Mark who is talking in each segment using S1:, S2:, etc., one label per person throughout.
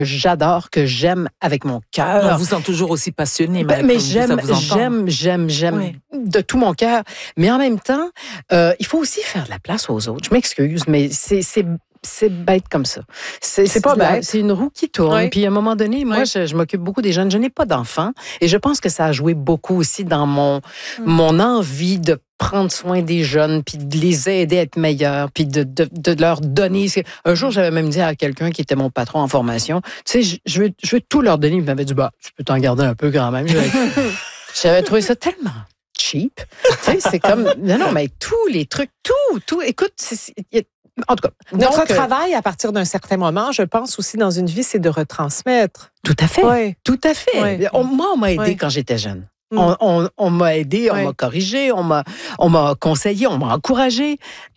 S1: j'adore, que j'aime avec mon cœur.
S2: On vous sent toujours aussi passionné,
S1: mais j'aime de tout mon cœur. Mais en même temps, il faut aussi faire de la place aux autres. Je m'excuse, mais c'est bête comme ça.
S3: C'est pas bête.
S1: C'est une roue qui tourne.
S3: Oui.
S1: Puis à un moment donné, moi, je m'occupe beaucoup des jeunes. Je n'ai pas d'enfants. Et je pense que ça a joué beaucoup aussi dans mon envie de prendre soin des jeunes, puis de les aider à être meilleurs, puis de leur donner. Un jour, j'avais même dit à quelqu'un qui était mon patron en formation, tu sais, je veux tout leur donner. Il m'avait dit, tu peux t'en garder un peu quand même. J'avais trouvé ça tellement cheap. Tu sais, c'est comme, non, mais tous les trucs, tout. Écoute, en tout cas.
S3: Notre travail, à partir d'un certain moment, je pense aussi dans une vie, c'est de retransmettre.
S1: Tout à fait.
S3: Oui.
S1: Tout à fait.
S3: Oui.
S1: Moi, on m'a aidé quand j'étais jeune. On m'a aidé, on m'a corrigé, on m'a conseillé, on m'a encouragé.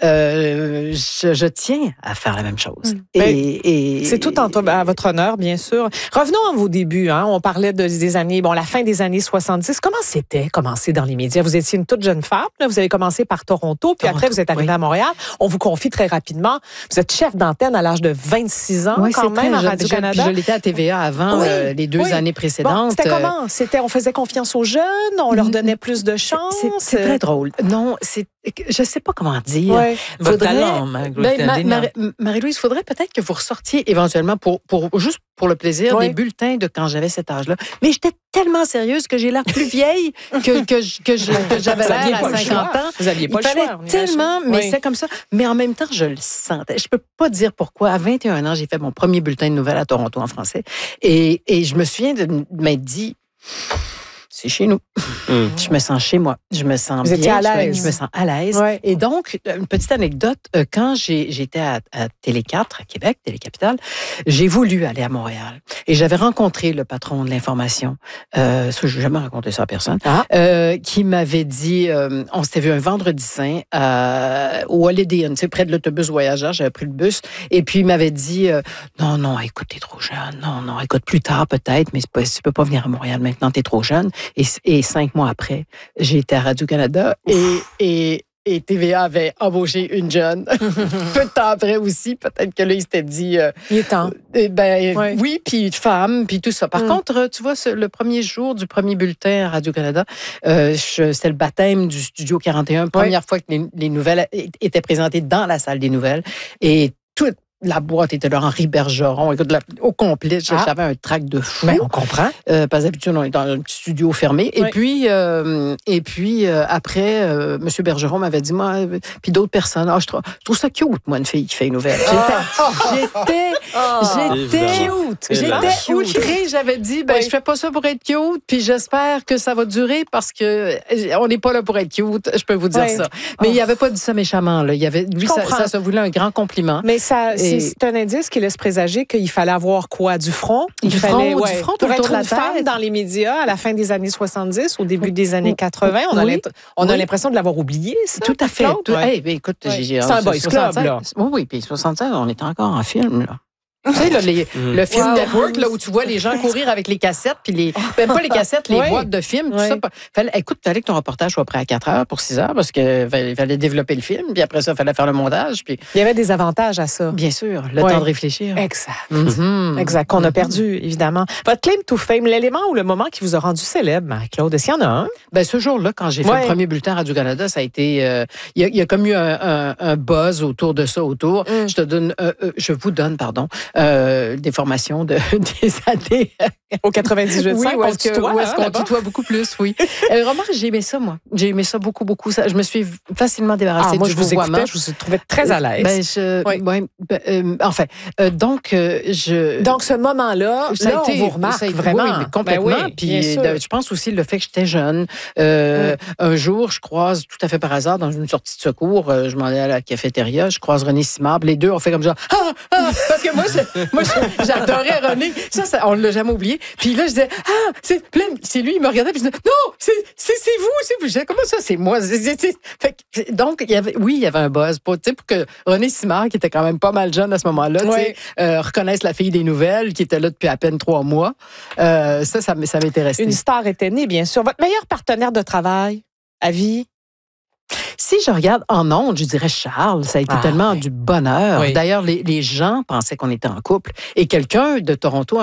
S1: Je tiens à faire la même chose. Et
S3: c'est tout à votre honneur, bien sûr. Revenons à vos débuts. On parlait des années, la fin des années 70. Comment c'était commencer dans les médias? Vous étiez une toute jeune femme. Là, vous avez commencé par Toronto, puis après vous êtes arrivée à Montréal. On vous confie très rapidement. Vous êtes chef d'antenne à l'âge de 26 ans, quand même, à Radio-Canada.
S1: Je l'étais à TVA avant les 2 années précédentes.
S3: C'était comment? On faisait confiance aux jeunes? On leur donnait plus de chance?
S1: C'est très drôle. Non, je ne sais pas comment dire.
S2: Votre talent,
S1: Marie-Louise, il faudrait peut-être que vous ressortiez éventuellement juste pour le plaisir des bulletins de quand j'avais cet âge-là. Mais j'étais tellement sérieuse que j'ai l'air plus vieille que j'avais l'air à 50 ans.
S3: Vous n'aviez pas le choix.
S1: Tellement, mais c'est comme ça. Mais en même temps, je le sentais. Je peux pas dire pourquoi. À 21 ans, j'ai fait mon premier bulletin de nouvelles à Toronto en français. Et je me souviens de m'être dit... C'est chez nous. Je me sens chez moi. Je me sens
S3: bien.
S1: Étiez
S3: à l'aise.
S1: Je me sens à l'aise.
S3: Ouais.
S1: Et donc, une petite anecdote, quand j'étais à Télé 4, à Québec, Télé-Capitale, j'ai voulu aller à Montréal. Et j'avais rencontré le patron de l'information, je n'ai jamais raconté ça à personne, qui m'avait dit, on s'était vu un vendredi saint au Holiday Inn, près de l'autobus voyageur, j'avais pris le bus, et puis il m'avait dit, non, écoute, t'es trop jeune, non, écoute, plus tard peut-être, mais tu peux pas venir à Montréal maintenant, t'es trop jeune. Et 5 mois après, j'ai été à Radio-Canada et TVA avait embauché une jeune. Peu de temps après aussi, peut-être que là, il s'était dit...
S3: il est temps.
S1: Oui, puis femme, puis tout ça. Par contre, tu vois, le premier jour du premier bulletin à Radio-Canada, c'était le baptême du Studio 41, première fois que les nouvelles étaient présentées dans la salle des nouvelles. Et toute la boîte était là, Henri Bergeron. Écoute, au complet, j'avais un trac de fou.
S3: Mais on comprend.
S1: Parce que d'habitude, on est dans un petit studio fermé. Et puis après, M. Bergeron m'avait dit, moi, puis d'autres personnes, je trouve ça cute, moi, une fille qui fait une nouvelle. J'étais cute. J'étais outrée. J'avais dit, je fais pas ça pour être cute, puis j'espère que ça va durer parce que on n'est pas là pour être cute, je peux vous dire ça. Mais il n'avait pas dit ça méchamment, là. Lui, ça se voulait un grand compliment.
S3: Mais c'est un indice qui laisse présager qu'il fallait avoir quoi? Du front?
S1: Du front
S3: pour être une femme dans les médias à la fin des années 70, au début des années 80. On a l'impression de l'avoir oublié, ça.
S1: Tout à fait. Écoute,
S3: c'est un boys club, là.
S1: Oui, puis 76, on était encore en film, là. Tu sais, là, le film Network, là, où tu vois les gens courir avec les cassettes, puis même pas les cassettes, les boîtes de films, tout ça. Écoute, il fallait que ton reportage soit prêt à 4 heures pour 6 heures, parce qu'il fallait développer le film, puis après ça, il fallait faire le montage. Puis...
S3: Il y avait des avantages à ça.
S1: Bien sûr, le temps de réfléchir.
S3: Exact. Exact, qu'on a perdu, évidemment. Votre claim to fame, l'élément ou le moment qui vous a rendu célèbre, Marie-Claude, est-ce qu'il y en a un?
S1: Ce jour-là, quand j'ai fait le premier bulletin Radio-Canada, ça a été... Il y a comme eu un buzz autour de ça, je vous donne, des formations des années...
S3: Au 98,
S1: oui, où est-ce qu'on tutoie beaucoup plus, oui. Remarque, j'ai aimé ça, moi. J'ai aimé ça beaucoup, beaucoup. Je me suis facilement débarrassée
S3: moi,
S1: du
S3: je vous
S1: vouvoiement.
S3: écoutais, je vous trouvais très à l'aise. Donc, ce moment-là, on vous remarque vraiment.
S1: Oui, complètement. Puis, je pense aussi le fait que j'étais jeune. Un jour, je croise, tout à fait par hasard, dans une sortie de secours, je m'en allais à la cafétéria, je croise René Simard. Les deux, on fait comme ça. Parce que moi, j'adorais René. Ça, on ne l'a jamais oublié. Puis là, je disais, c'est lui, il me regardait, puis je disais, non, c'est vous. Je disais, comment ça, c'est moi? Donc, il y avait un buzz pour que René Simard, qui était quand même pas mal jeune à ce moment-là, reconnaisse la fille des nouvelles, qui était là depuis à peine 3 mois. Ça m'était resté.
S3: Une star était née, bien sûr. Votre meilleur partenaire de travail à vie?
S1: Si je regarde en ondes, je dirais Charles, ça a été tellement du bonheur.
S3: Oui.
S1: D'ailleurs, les gens pensaient qu'on était en couple. Et quelqu'un de Toronto